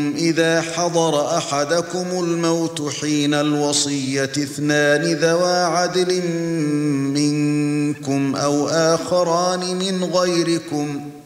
إذا حضر أحدكم الموت حين الوصية اثنان ذوا عدل منكم أو آخران من غيركم